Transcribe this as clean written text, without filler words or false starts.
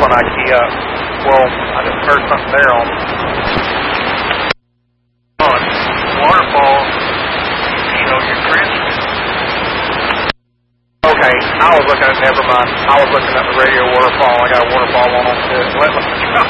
on IKEA. Well, I just heard something there on waterfall. You know, your grid. Okay, I was looking at, never mind. I was looking at the radio waterfall. I got a waterfall on it. Let me try.